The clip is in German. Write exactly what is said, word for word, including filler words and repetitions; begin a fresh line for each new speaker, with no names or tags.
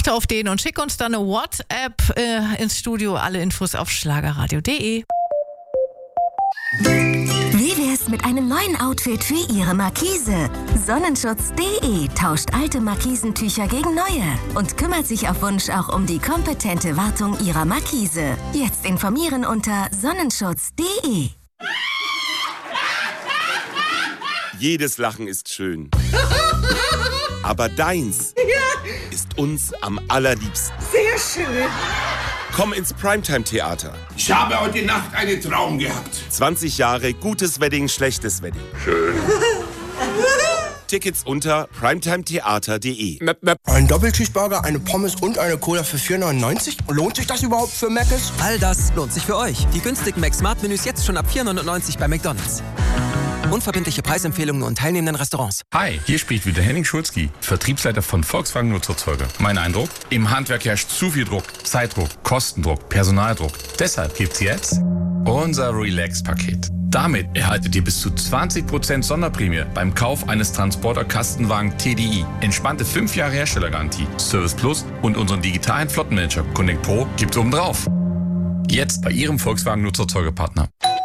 Achte auf den und schick uns dann eine WhatsApp äh, ins Studio. Alle Infos auf schlagerradio punkt de.
Wie wär's mit einem neuen Outfit für Ihre Markise? Sonnenschutz punkt de tauscht alte Markisentücher gegen neue und kümmert sich auf Wunsch auch um die kompetente Wartung Ihrer Markise. Jetzt informieren unter sonnenschutz punkt de.
Jedes Lachen ist schön. Aber deins ist uns am allerliebsten.
Sehr schön.
Komm ins Primetime-Theater.
Ich habe heute Nacht einen Traum gehabt.
zwanzig Jahre gutes Wedding, schlechtes Wedding.
Schön.
Tickets unter primetimetheater punkt de.
Ein Doppelcheeseburger, eine Pommes und eine Cola für vier neunundneunzig? Lohnt sich das überhaupt für Mc's?
All das lohnt sich für euch. Die günstigen Mac-Smart-Menüs jetzt schon ab vier neunundneunzig bei McDonald's. Unverbindliche Preisempfehlungen und teilnehmenden Restaurants.
Hi, hier spricht wieder Henning Schulzki, Vertriebsleiter von Volkswagen Nutzerzeuger. Mein Eindruck? Im Handwerk herrscht zu viel Druck. Zeitdruck, Kostendruck, Personaldruck. Deshalb gibt's jetzt unser Relax-Paket. Damit erhaltet ihr bis zu zwanzig Prozent Sonderprämie beim Kauf eines Transporter-Kastenwagen T D I. Entspannte fünf Jahre Herstellergarantie, Service Plus und unseren digitalen Flottenmanager Connect Pro gibt's obendrauf. Jetzt bei Ihrem Volkswagen Nutzerzeugerpartner.